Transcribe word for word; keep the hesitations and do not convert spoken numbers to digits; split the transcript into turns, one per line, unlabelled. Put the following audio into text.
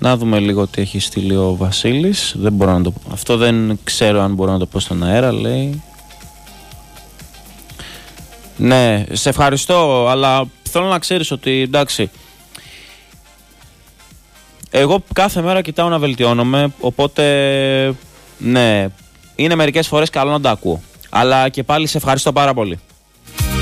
Να δούμε λίγο τι έχει στείλει ο Βασίλης. Δεν μπορώ να το πω. Αυτό δεν ξέρω αν μπορώ να το πω στον αέρα, λέει. Ναι, σε ευχαριστώ, αλλά θέλω να ξέρεις ότι εντάξει, εγώ κάθε μέρα κοιτάω να βελτιώνομαι, οπότε ναι, είναι μερικές φορές καλό να τα ακούω. Αλλά και πάλι σε ευχαριστώ πάρα πολύ.